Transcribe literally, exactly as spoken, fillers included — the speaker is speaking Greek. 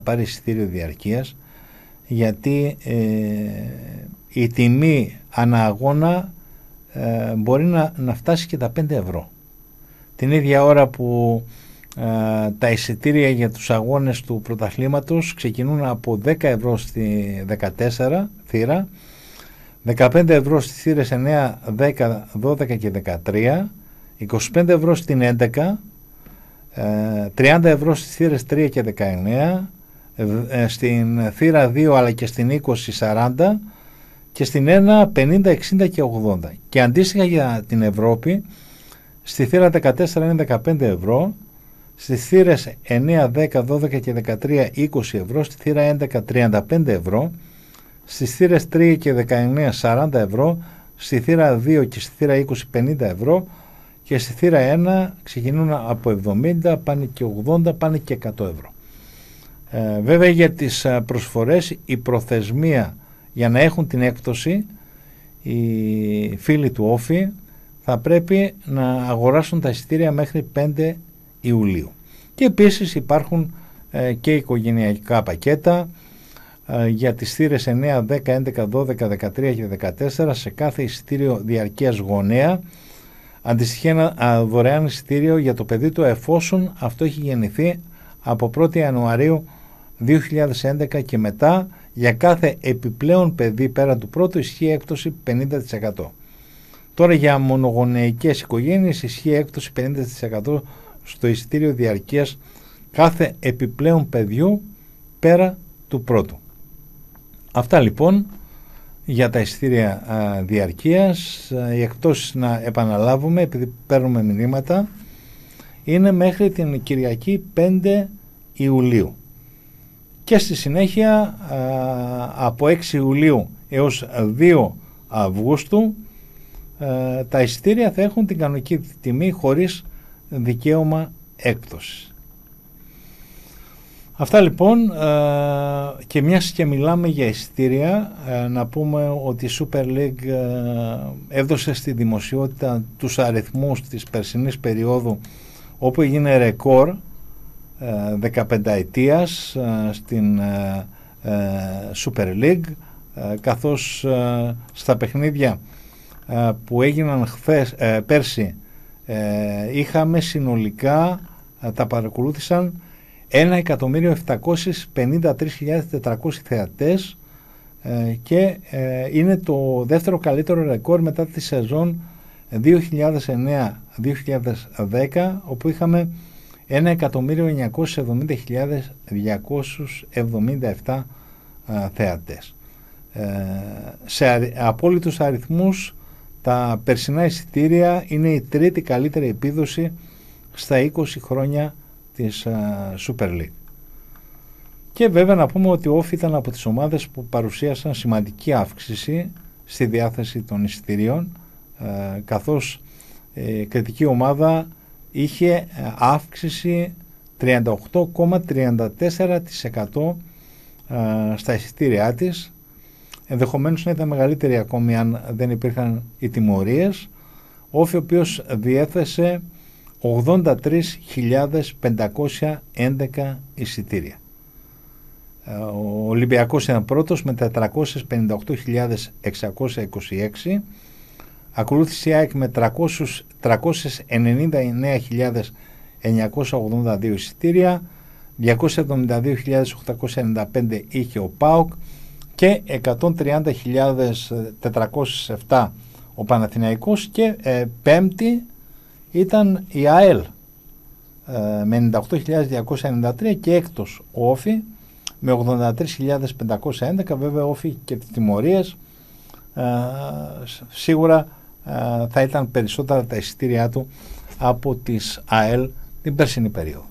πάρει εισιτήριο διαρκείας, γιατί ε, η τιμή ανά αγώνα ε, μπορεί να, να φτάσει και τα πέντε ευρώ. Την ίδια ώρα που ε, τα εισιτήρια για τους αγώνες του πρωταθλήματος ξεκινούν από δέκα ευρώ στη δεκατέσσερα θύρα, δεκαπέντε ευρώ στις θύρες εννέα, δέκα, δώδεκα και δεκατρία, είκοσι πέντε ευρώ στην έντεκα, τριάντα ευρώ στις θύρες τρία και δεκαεννέα, στην θύρα δύο αλλά και στην είκοσι, σαράντα και στην ένα, πενήντα, εξήντα και ογδόντα. Και αντίστοιχα για την Ευρώπη, στη θύρα δεκατέσσερα είναι δεκαπέντε ευρώ, στις θύρες εννέα, δέκα, δώδεκα και δεκατρία είκοσι ευρώ, στη θύρα έντεκα τριάντα πέντε ευρώ, στις θύρες τρία και δεκαεννέα σαράντα ευρώ, στη θύρα δύο και στη θύρα είκοσι πενήντα ευρώ και στη θύρα ένα ξεκινούν από εβδομήντα, πάνε και ογδόντα, πάνε και εκατό ευρώ. Ε, βέβαια για τις προσφορές η προθεσμία για να έχουν την έκπτωση οι φίλοι του Όφη θα πρέπει να αγοράσουν τα εισιτήρια μέχρι πέντε Ιουλίου. Και επίσης υπάρχουν ε, και οικογενειακά πακέτα ε, για τις θύρες εννέα, δέκα, έντεκα, δώδεκα, δεκατρία και δεκατέσσερα σε κάθε εισιτήριο διαρκείας γονέα. Αντιστοιχεί ένα δωρεάν εισιτήριο για το παιδί του εφόσον αυτό έχει γεννηθεί από πρώτη Ιανουαρίου δύο χιλιάδες έντεκα και μετά. Για κάθε επιπλέον παιδί πέρα του πρώτου ισχύει έκπτωση πενήντα τοις εκατό. Τώρα για μονογονεϊκές οικογένειες ισχύει έκπτωση πενήντα τοις εκατό στο εισιτήριο διαρκείας κάθε επιπλέον παιδιού πέρα του πρώτου. Αυτά λοιπόν για τα εισιτήρια α, διαρκείας. Οι εκπτώσεις, να επαναλάβουμε επειδή παίρνουμε μηνύματα, είναι μέχρι την Κυριακή πέντε Ιουλίου και στη συνέχεια α, από έξι Ιουλίου έως δύο Αυγούστου α, τα εισιτήρια θα έχουν την κανονική τιμή χωρίς δικαίωμα έκπτωσης. Αυτά λοιπόν, ε, και μιας και μιλάμε για εισιτήρια, ε, να πούμε ότι η Super League ε, έδωσε στη δημοσιότητα τους αριθμούς της περσινής περίοδου όπου έγινε ρεκόρ ε, δεκαπενταετίας ε, στην ε, ε, Super League, ε, καθώς ε, στα παιχνίδια ε, που έγιναν χθες, ε, πέρσι ε, είχαμε συνολικά, ε, τα παρακολούθησαν ένα εκατομμύριο επτακόσιες πενήντα τρεις χιλιάδες τετρακόσιοι θεατές ε, και ε, είναι το δεύτερο καλύτερο ρεκόρ μετά τη σεζόν δύο χιλιάδες εννέα δύο χιλιάδες δέκα, όπου είχαμε ένα εκατομμύριο εννιακόσιες εβδομήντα χιλιάδες διακόσιους εβδομήντα επτά ε, θεατές. Ε, σε αρι, απόλυτους αριθμούς τα περσινά εισιτήρια είναι η τρίτη καλύτερη επίδοση στα είκοσι χρόνια της uh, Super League. Και βέβαια να πούμε ότι ο Όφη ήταν από τις ομάδες που παρουσίασαν σημαντική αύξηση στη διάθεση των εισιτηρίων, uh, καθώς uh, η κριτική ομάδα είχε uh, αύξηση τριάντα οκτώ κόμμα τριάντα τέσσερα τοις εκατό uh, στα εισιτήριά της, ενδεχομένως να ήταν μεγαλύτερη ακόμη αν δεν υπήρχαν οι τιμωρίες. Ο Όφη ο οποίος διέθεσε ογδόντα τρεις χιλιάδες πεντακόσια έντεκα εισιτήρια. Ο Ολυμπιακός ήταν πρώτος με τετρακόσιες πενήντα οκτώ χιλιάδες εξακόσια είκοσι έξι, ακολούθησε η ΑΕΚ με τριακόσιες ενενήντα εννέα χιλιάδες εννιακόσια ογδόντα δύο εισιτήρια, διακόσιες εβδομήντα δύο χιλιάδες οκτακόσια ενενήντα πέντε είχε ο ΠΑΟΚ και εκατόν τριάντα χιλιάδες τετρακόσιες επτά ο Παναθηναϊκός και ε, πέμπτη ήταν η ΑΕΛ ε, με ενενήντα οκτώ χιλιάδες διακόσια ενενήντα τρία και έκτος ο Όφη με ογδόντα τρεις χιλιάδες πεντακόσια έντεκα. Βέβαια Όφη και τις τιμωρίες ε, σίγουρα ε, θα ήταν περισσότερα τα εισιτήριά του από τις ΑΕΛ την περσινή περίοδο.